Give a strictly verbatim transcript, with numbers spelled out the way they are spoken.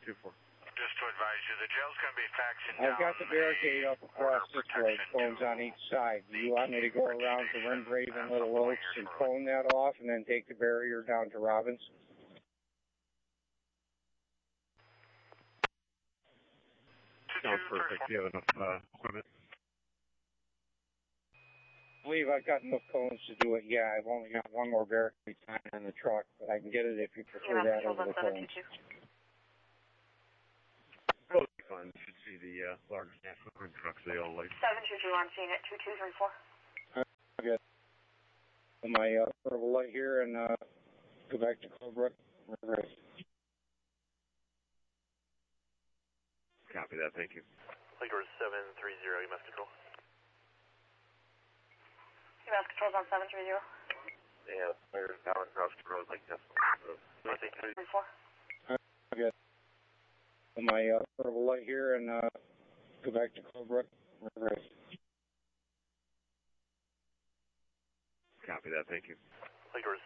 two four. Just to advise you, the jail's going to be faxing down. I've got the barricade up across this road, cones on each side. Do you want me to go around to Rimgrave and Little Oaks and cone that off and then take the barrier down to Robbins? Sounds perfect. Do you have enough uh, equipment? I believe I've got enough cones to do it. Yeah, I've only got one more barricade sign on the truck, but I can get it if you prefer that over the cones. Oh, fine. You should see the uh, large national grid trucks. They all like. seven two two, I'm seeing it, two two three four. Okay. My uh, portable light here and uh, go back to Cobra. Right. Copy that. Thank you. Lightdoor seven three zero, E M S control. E M S control's on seven three zero. Yeah, we're down across the road like this. three four. Okay. My uh, portable light here and uh, go back to Cobra. Right. Copy that. Thank you. Lightdoor